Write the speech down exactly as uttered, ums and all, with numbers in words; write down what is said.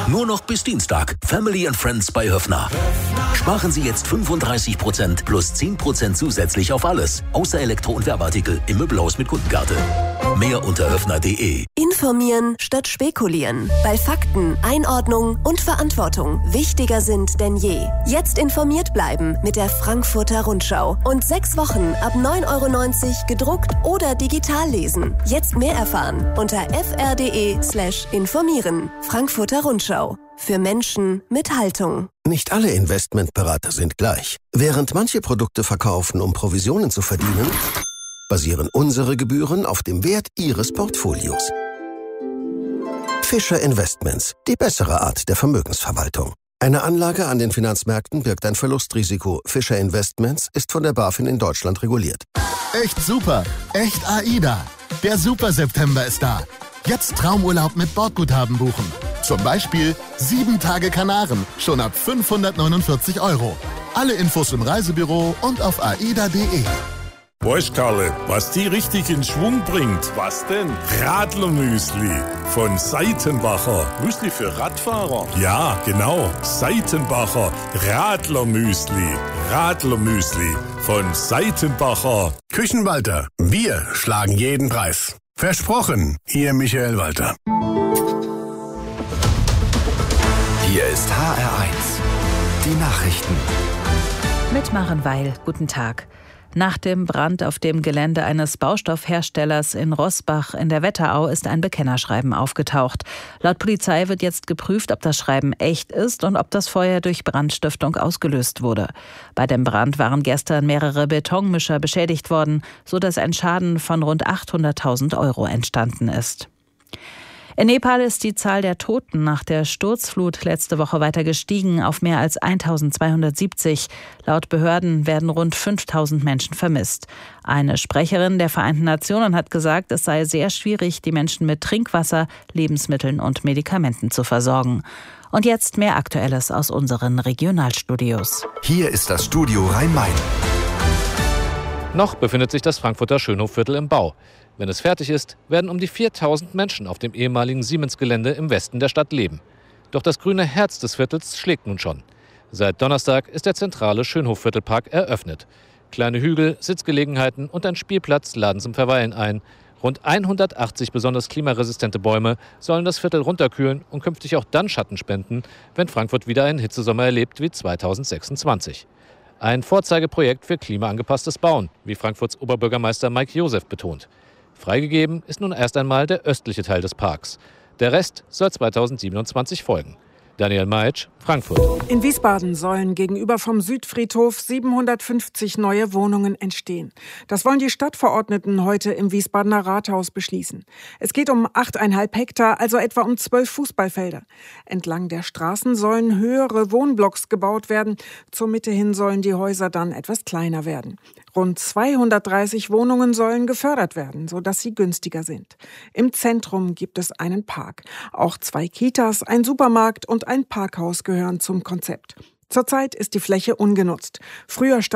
Nur noch bis Dienstag. Family and Friends bei Höffner. Sparen Sie jetzt fünfunddreißig Prozent plus zehn Prozent zusätzlich auf alles. Außer Elektro- und Werbeartikel im Möbelhaus mit Kundenkarte. Mehr unter höffner punkt de. Informieren statt spekulieren. Weil Fakten, Einordnung und Verantwortung wichtiger sind denn je. Jetzt informiert bleiben mit der Frankfurter Rundschau. Und sechs Wochen ab neun Euro neunzig gedruckt oder digital lesen. Jetzt mehr erfahren unter fr.de slash informieren. Frankfurter Rundschau. Für Menschen mit Haltung. Nicht alle Investmentberater sind gleich. Während manche Produkte verkaufen, um Provisionen zu verdienen, basieren unsere Gebühren auf dem Wert Ihres Portfolios. Fischer Investments, die bessere Art der Vermögensverwaltung. Eine Anlage an den Finanzmärkten birgt ein Verlustrisiko. Fischer Investments ist von der BaFin in Deutschland reguliert. Echt super, echt AIDA. Der Super-September ist da. Jetzt Traumurlaub mit Bordguthaben buchen. Zum Beispiel sieben Tage Kanaren, schon ab fünfhundertneunundvierzig Euro. Alle Infos im Reisebüro und auf aida punkt de. Weißt, Karle, was die richtig in Schwung bringt? Was denn? Radlermüsli von Seitenbacher. Müsli für Radfahrer? Ja, genau. Seitenbacher Radlermüsli. Radlermüsli von Seitenbacher. Küchenwalter, wir schlagen jeden Preis. Versprochen, Ihr Michael Walter. Hier ist H R eins. Die Nachrichten. Mit Maren Weil. Guten Tag. Nach dem Brand auf dem Gelände eines Baustoffherstellers in Roßbach in der Wetterau ist ein Bekennerschreiben aufgetaucht. Laut Polizei wird jetzt geprüft, ob das Schreiben echt ist und ob das Feuer durch Brandstiftung ausgelöst wurde. Bei dem Brand waren gestern mehrere Betonmischer beschädigt worden, sodass ein Schaden von rund achthunderttausend Euro entstanden ist. In Nepal ist die Zahl der Toten nach der Sturzflut letzte Woche weiter gestiegen auf mehr als eintausendzweihundertsiebzig. Laut Behörden werden rund fünftausend Menschen vermisst. Eine Sprecherin der Vereinten Nationen hat gesagt, es sei sehr schwierig, die Menschen mit Trinkwasser, Lebensmitteln und Medikamenten zu versorgen. Und jetzt mehr Aktuelles aus unseren Regionalstudios. Hier ist das Studio Rhein-Main. Noch befindet sich das Frankfurter Schönhofviertel im Bau. Wenn es fertig ist, werden um die viertausend Menschen auf dem ehemaligen Siemens-Gelände im Westen der Stadt leben. Doch das grüne Herz des Viertels schlägt nun schon. Seit Donnerstag ist der zentrale Schönhofviertelpark eröffnet. Kleine Hügel, Sitzgelegenheiten und ein Spielplatz laden zum Verweilen ein. Rund hundertachtzig besonders klimaresistente Bäume sollen das Viertel runterkühlen und künftig auch dann Schatten spenden, wenn Frankfurt wieder einen Hitzesommer erlebt wie zweitausendsechsundzwanzig. Ein Vorzeigeprojekt für klimaangepasstes Bauen, wie Frankfurts Oberbürgermeister Mike Josef betont. Freigegeben ist nun erst einmal der östliche Teil des Parks. Der Rest soll zweitausendsiebenundzwanzig folgen. Daniel Meitsch, Frankfurt. In Wiesbaden sollen gegenüber vom Südfriedhof siebenhundertfünfzig neue Wohnungen entstehen. Das wollen die Stadtverordneten heute im Wiesbadener Rathaus beschließen. Es geht um achteinhalb Hektar, also etwa um zwölf Fußballfelder. Entlang der Straßen sollen höhere Wohnblocks gebaut werden. Zur Mitte hin sollen die Häuser dann etwas kleiner werden. Rund zweihundertdreißig Wohnungen sollen gefördert werden, sodass sie günstiger sind. Im Zentrum gibt es einen Park. Auch zwei Kitas, ein Supermarkt und ein Parkhaus gehören zum Konzept. Zurzeit ist die Fläche ungenutzt. Früher stand